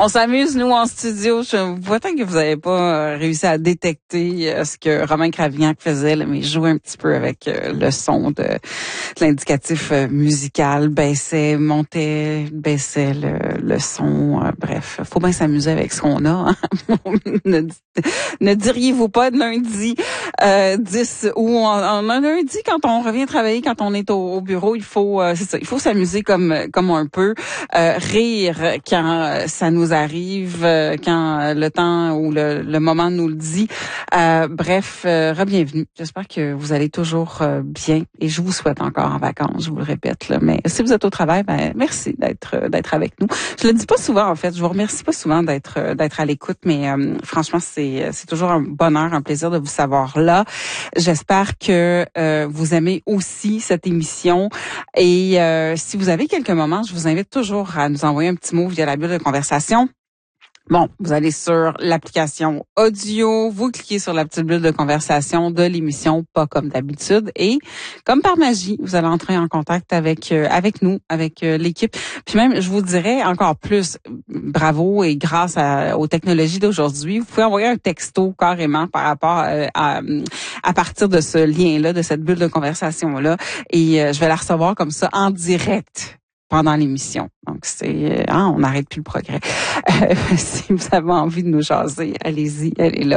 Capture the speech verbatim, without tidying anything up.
On s'amuse, nous, en studio. Je vois tant que vous n'avez pas réussi à détecter ce que Romain Cravignac faisait, là, mais jouer un petit peu avec le son de, de l'indicatif musical, baissait, montait, baissait le, le son. Bref, faut bien s'amuser avec ce qu'on a. Hein? ne, ne diriez-vous pas de lundi euh, dix ou en, en lundi quand on revient travailler, quand on est au, au bureau, il faut, euh, c'est ça, il faut s'amuser comme comme un peu, euh, rire quand ça nous arrive, quand le temps ou le, le moment nous le dit. Euh, bref, euh, re-bienvenue. J'espère que vous allez toujours euh, bien et je vous souhaite encore en vacances, je vous le répète. Là. Mais si vous êtes au travail, ben merci d'être d'être avec nous. Je le dis pas souvent en fait, je vous remercie pas souvent d'être d'être à l'écoute, mais euh, franchement c'est c'est toujours un bonheur, un plaisir de vous savoir là. J'espère que euh, vous aimez aussi cette émission et euh, si vous avez quelques moments, je vous invite toujours à nous envoyer un petit mot via la bulle de conversation. Bon, vous allez sur l'application audio, vous cliquez sur la petite bulle de conversation de l'émission Pas comme d'habitude et comme par magie, vous allez entrer en contact avec euh, avec nous, avec euh, l'équipe. Puis même, je vous dirais encore plus, bravo et grâce à, aux technologies d'aujourd'hui, vous pouvez envoyer un texto carrément par rapport euh, à à partir de ce lien-là, de cette bulle de conversation-là et euh, je vais la recevoir comme ça en direct pendant l'émission. Donc, c'est... Hein, on n'arrête plus le progrès. Euh, si vous avez envie de nous jaser, allez-y, elle est là.